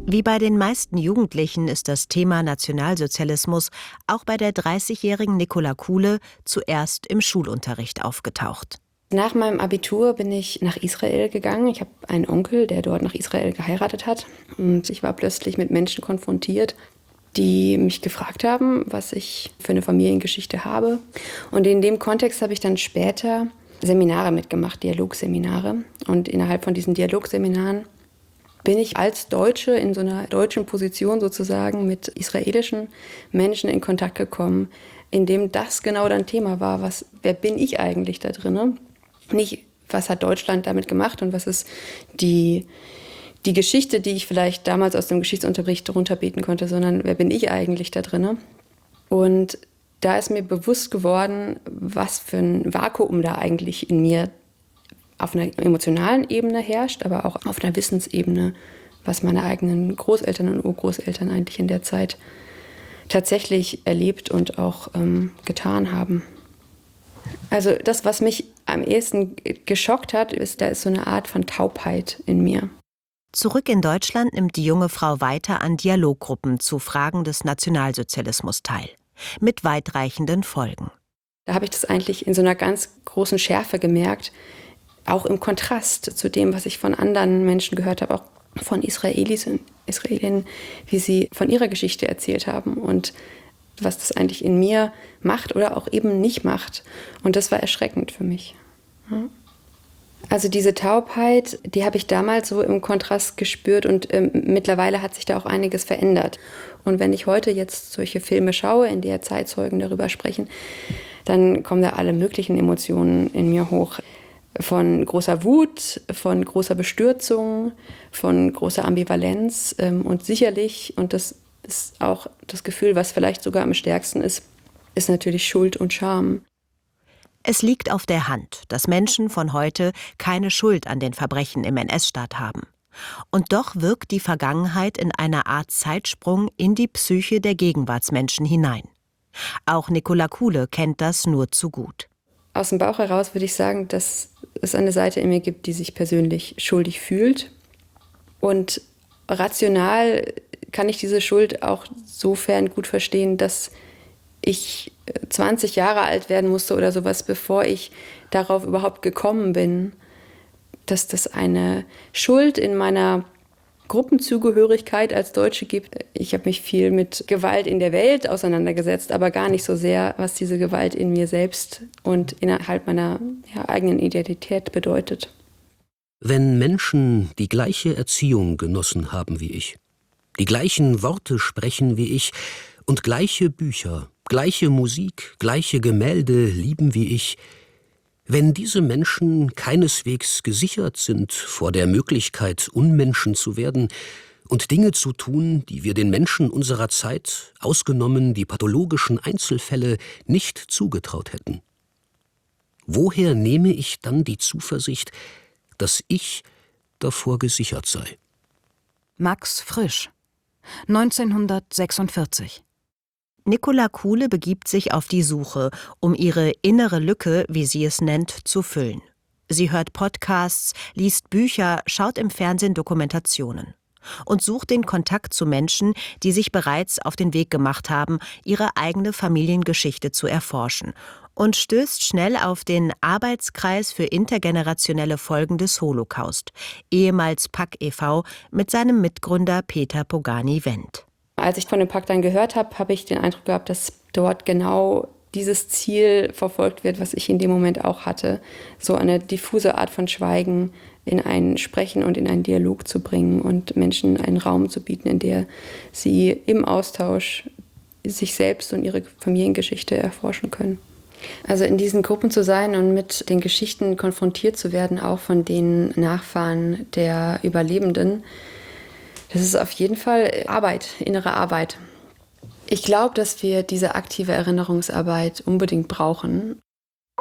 Wie bei den meisten Jugendlichen ist das Thema Nationalsozialismus auch bei der 30-jährigen Nicola Kuhle zuerst im Schulunterricht aufgetaucht. Nach meinem Abitur bin ich nach Israel gegangen. Ich habe einen Onkel, der dort nach Israel geheiratet hat. Und ich war plötzlich mit Menschen konfrontiert, die mich gefragt haben, was ich für eine Familiengeschichte habe. Und in dem Kontext habe ich dann später Seminare mitgemacht, Dialogseminare. Und innerhalb von diesen Dialogseminaren bin ich als Deutsche in so einer deutschen Position sozusagen mit israelischen Menschen in Kontakt gekommen, in dem das genau dann Thema war, wer bin ich eigentlich da drin? Nicht, was hat Deutschland damit gemacht und was ist die Geschichte, die ich vielleicht damals aus dem Geschichtsunterricht runterbeten konnte, sondern wer bin ich eigentlich da drin? Und da ist mir bewusst geworden, was für ein Vakuum da eigentlich in mir auf einer emotionalen Ebene herrscht, aber auch auf einer Wissensebene, was meine eigenen Großeltern und Urgroßeltern eigentlich in der Zeit tatsächlich erlebt und auch getan haben. Also das, was mich am ehesten geschockt hat, da ist so eine Art von Taubheit in mir. Zurück in Deutschland nimmt die junge Frau weiter an Dialoggruppen zu Fragen des Nationalsozialismus teil, mit weitreichenden Folgen. Da habe ich das eigentlich in so einer ganz großen Schärfe gemerkt, auch im Kontrast zu dem, was ich von anderen Menschen gehört habe, auch von Israelis und Israelinnen, wie sie von ihrer Geschichte erzählt haben und was das eigentlich in mir macht oder auch eben nicht macht. Und das war erschreckend für mich. Also diese Taubheit, die habe ich damals so im Kontrast gespürt und mittlerweile hat sich da auch einiges verändert. Und wenn ich heute jetzt solche Filme schaue, in der Zeitzeugen darüber sprechen, dann kommen da alle möglichen Emotionen in mir hoch. Von großer Wut, von großer Bestürzung, von großer Ambivalenz und sicherlich, und das ist auch das Gefühl, was vielleicht sogar am stärksten ist natürlich Schuld und Scham. Es liegt auf der Hand, dass Menschen von heute keine Schuld an den Verbrechen im NS-Staat haben. Und doch wirkt die Vergangenheit in einer Art Zeitsprung in die Psyche der Gegenwartsmenschen hinein. Auch Nicola Kuhle kennt das nur zu gut. Aus dem Bauch heraus würde ich sagen, dass es eine Seite in mir gibt, die sich persönlich schuldig fühlt. Und rational kann ich diese Schuld auch sofern gut verstehen, dass ich 20 Jahre alt werden musste oder sowas, bevor ich darauf überhaupt gekommen bin, dass das eine Schuld in meiner Gruppenzugehörigkeit als Deutsche gibt. Ich habe mich viel mit Gewalt in der Welt auseinandergesetzt, aber gar nicht so sehr, was diese Gewalt in mir selbst und innerhalb meiner eigenen Identität bedeutet. Wenn Menschen die gleiche Erziehung genossen haben wie ich, die gleichen Worte sprechen wie ich und gleiche Bücher, gleiche Musik, gleiche Gemälde lieben wie ich, wenn diese Menschen keineswegs gesichert sind vor der Möglichkeit, Unmenschen zu werden und Dinge zu tun, die wir den Menschen unserer Zeit, ausgenommen die pathologischen Einzelfälle, nicht zugetraut hätten. Woher nehme ich dann die Zuversicht, dass ich davor gesichert sei? Max Frisch, 1946. Nicola Kuhle begibt sich auf die Suche, um ihre innere Lücke, wie sie es nennt, zu füllen. Sie hört Podcasts, liest Bücher, schaut im Fernsehen Dokumentationen und sucht den Kontakt zu Menschen, die sich bereits auf den Weg gemacht haben, ihre eigene Familiengeschichte zu erforschen, und stößt schnell auf den Arbeitskreis für intergenerationelle Folgen des Holocaust, ehemals PAK e.V., mit seinem Mitgründer Peter Pogani-Wendt. Als ich von dem Pakt dann gehört habe, habe ich den Eindruck gehabt, dass dort genau dieses Ziel verfolgt wird, was ich in dem Moment auch hatte. So eine diffuse Art von Schweigen in ein Sprechen und in einen Dialog zu bringen und Menschen einen Raum zu bieten, in der sie im Austausch sich selbst und ihre Familiengeschichte erforschen können. Also in diesen Gruppen zu sein und mit den Geschichten konfrontiert zu werden, auch von den Nachfahren der Überlebenden, das ist auf jeden Fall Arbeit, innere Arbeit. Ich glaube, dass wir diese aktive Erinnerungsarbeit unbedingt brauchen.